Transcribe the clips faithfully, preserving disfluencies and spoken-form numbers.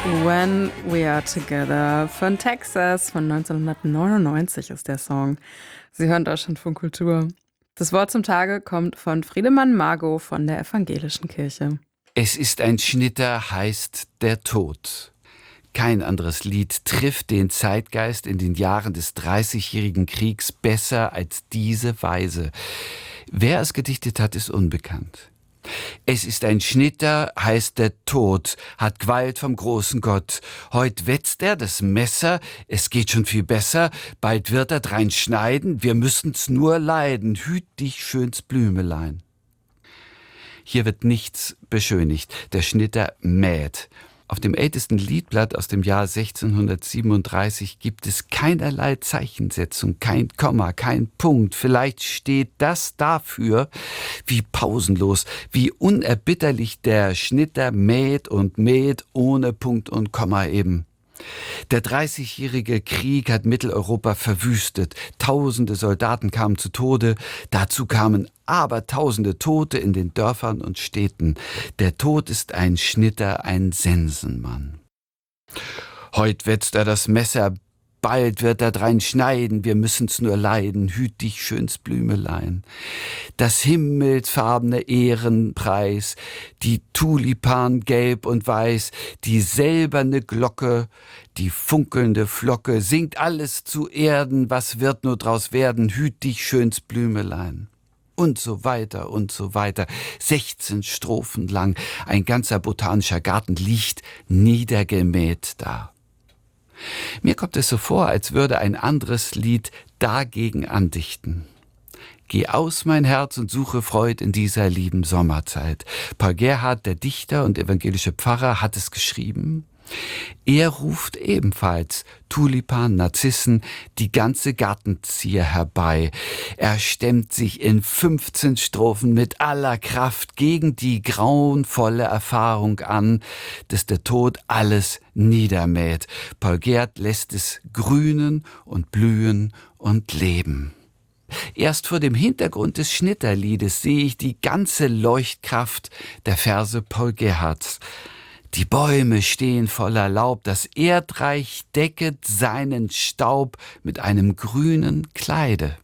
When We Are Together von Texas von neunzehnhundertneunundneunzig ist der Song. Sie hören Deutschlandfunk Kultur. Das Wort zum Tage kommt von Friedemann Margot von der Evangelischen Kirche. Es ist ein Schnitter, heißt der Tod. Kein anderes Lied trifft den Zeitgeist in den Jahren des Dreißigjährigen Kriegs besser als diese Weise. Wer es gedichtet hat, ist unbekannt. Es ist ein Schnitter, heißt der Tod, hat Gewalt vom großen Gott. Heut wetzt er das Messer, es geht schon viel besser, bald wird er drein schneiden, wir müssen's nur leiden, hüt dich schöns Blümelein. Hier wird nichts beschönigt, der Schnitter mäht. Auf dem ältesten Liedblatt aus dem Jahr sechzehnhundertsiebenunddreißig gibt es keinerlei Zeichensetzung, kein Komma, kein Punkt. Vielleicht steht das dafür, wie pausenlos, wie unerbitterlich der Schnitter mäht und mäht ohne Punkt und Komma eben. Der Dreißigjährige Krieg hat Mitteleuropa verwüstet. Tausende Soldaten kamen zu Tode. Dazu kamen abertausende Tote in den Dörfern und Städten. Der Tod ist ein Schnitter, ein Sensenmann. Heut wetzt er das Messer, bald wird er drein schneiden, wir müssen's nur leiden, hüt dich schöns Blümelein. Das himmelsfarbene Ehrenpreis, die Tulipan gelb und weiß, die silberne Glocke, die funkelnde Flocke, singt alles zu Erden, was wird nur draus werden, hüt dich schöns Blümelein. Und so weiter und so weiter. sechzehn Strophen lang, ein ganzer botanischer Garten liegt niedergemäht da. Mir kommt es so vor, als würde ein anderes Lied dagegen andichten. Geh aus, mein Herz, und suche Freud in dieser lieben Sommerzeit. Paul Gerhardt, der Dichter und evangelische Pfarrer, hat es geschrieben. Er ruft ebenfalls Tulipan, Narzissen, die ganze Gartenzier herbei. Er stemmt sich in fünfzehn Strophen mit aller Kraft gegen die grauenvolle Erfahrung an, dass der Tod alles niedermäht. Paul Gerhardt lässt es grünen und blühen und leben. Erst vor dem Hintergrund des Schnitterliedes sehe ich die ganze Leuchtkraft der Verse Paul Gerhardts. Die Bäume stehen voller Laub, das Erdreich decket seinen Staub mit einem grünen Kleide.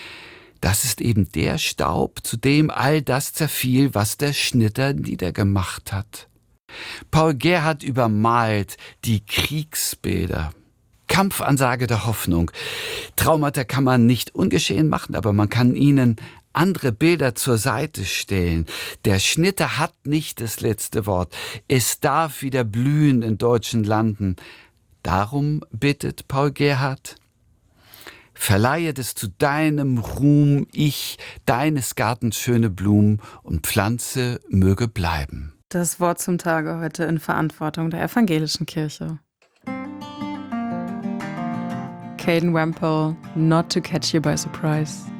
Das ist eben der Staub, zu dem all das zerfiel, was der Schnitter niedergemacht hat. Paul Gerhardt übermalt die Kriegsbilder. Kampfansage der Hoffnung. Traumata kann man nicht ungeschehen machen, aber man kann ihnen andere Bilder zur Seite stellen. Der Schnitter hat nicht das letzte Wort. Es darf wieder blühen in deutschen Landen. Darum bittet Paul Gerhardt, verleihe es zu deinem Ruhm, ich, deines Gartens schöne Blumen und Pflanze möge bleiben. Das Wort zum Tage heute in Verantwortung der Evangelischen Kirche. Caden Wempel, Not to Catch You by Surprise.